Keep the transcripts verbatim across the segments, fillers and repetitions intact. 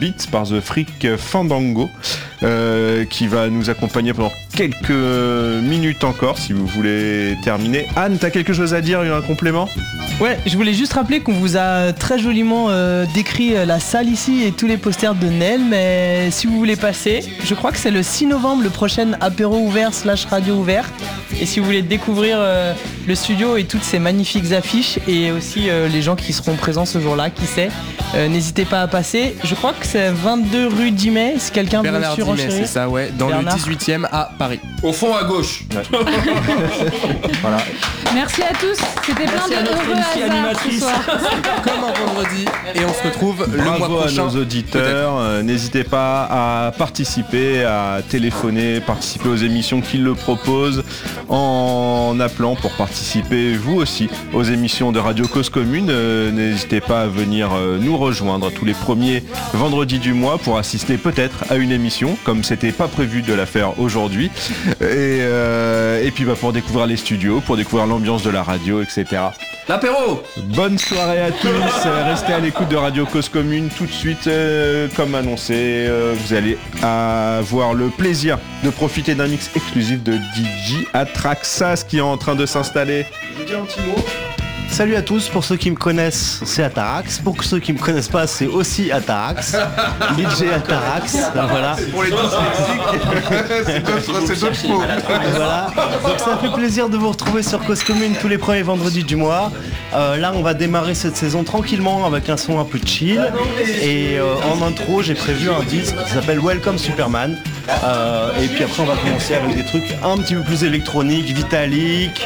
Beats par The Freak Fandango, euh, qui va nous accompagner pendant quelques minutes encore, si vous voulez terminer. Anne, t'as quelque chose à dire, un complément ? Ouais, je voulais juste rappeler qu'on vous a très joliment euh, décrit la salle ici et tous les posters de Nel, mais si vous voulez passer, je crois que c'est le six novembre, le prochain apéro ouvert slash radio ouvert. Et si vous voulez découvrir euh, le studio et toutes ces magnifiques affiches et aussi euh, les gens qui seront présents ce jour-là, qui sait, euh, n'hésitez pas à passer. Je crois que c'est vingt-deux rue Dimet, si quelqu'un veut surenchérir. C'est ça, ouais, dans Bernard. Le dix-huitième à Paris. Au fond à gauche. Ouais. Voilà. Merci à tous, c'était plein de heureux hasards ce soir. Comme un vendredi, et on se retrouve le Bravo mois prochain. À nos auditeurs, euh, n'hésitez pas à participer, à téléphoner, participer aux émissions qui le proposent, en appelant pour participer vous aussi aux émissions de Radio Cause Commune. Euh, n'hésitez pas à venir euh, nous rejoindre tous les premiers vendredis du mois pour assister peut-être à une émission, comme c'était pas prévu de la faire aujourd'hui, et, euh, et puis bah, pour découvrir les studios, pour découvrir l'ambiance de la radio, et cetera. L'apéro. Bonne soirée à tous, restez à l'écoute de Radio Cause Commune. Tout de suite, euh, comme annoncé, euh, vous allez avoir le plaisir de profiter d'un mix exclusif de D J Atraxas qui est en train de s'installer. Je dis un petit mot. Salut à tous, pour ceux qui me connaissent, c'est Atarax. Pour ceux qui me connaissent pas, c'est aussi Atarax. D J Atarax, ben voilà. C'est pour les dyslexiques. c'est d'autres, c'est d'autres mots. Voilà. Donc ça fait plaisir de vous retrouver sur Cause Commune tous les premiers vendredis du mois. Euh, là, on va démarrer cette saison tranquillement avec un son un peu chill. Et euh, en intro, j'ai prévu un disque qui s'appelle Welcome Superman. Euh, et puis après, on va commencer avec des trucs un petit peu plus électroniques, vitaliques.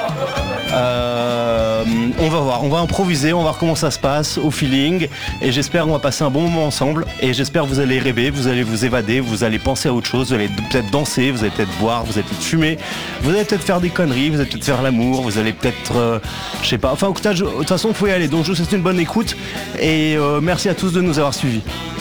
Euh, on va voir, on va improviser, on va voir comment ça se passe au feeling, et j'espère qu'on va passer un bon moment ensemble, et j'espère que vous allez rêver, vous allez vous évader, vous allez penser à autre chose, vous allez peut-être danser, vous allez peut-être boire, vous allez peut-être fumer, vous allez peut-être faire des conneries, vous allez peut-être faire l'amour, vous allez peut-être, euh, je sais pas, enfin de toute façon il faut y aller, donc je vous souhaite une bonne écoute, et euh, merci à tous de nous avoir suivis.